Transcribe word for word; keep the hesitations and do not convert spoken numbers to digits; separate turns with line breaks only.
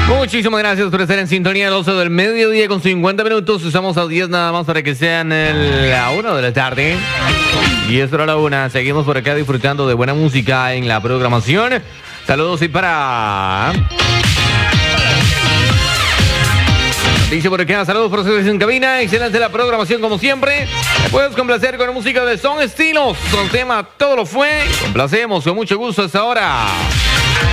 Muchísimas gracias por estar en sintonía. doce del mediodía con cincuenta minutos. Estamos a diez nada más para que sean el, la una de la tarde. Y es hora la una. Seguimos por acá disfrutando de buena música en la programación. Saludos y para... Dice por acá, saludos por ustedes en cabina. Excelente la programación como siempre. Me puedes complacer con la música de Son Estilos. Con el tema Todo lo fue. Complacemos con mucho gusto hasta ahora.